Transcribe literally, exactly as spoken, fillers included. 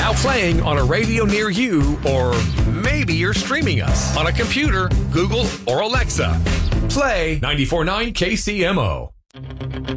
Now playing on a radio near you, or maybe you're streaming us on a computer, Google, or Alexa. Play ninety-four point nine K C M O.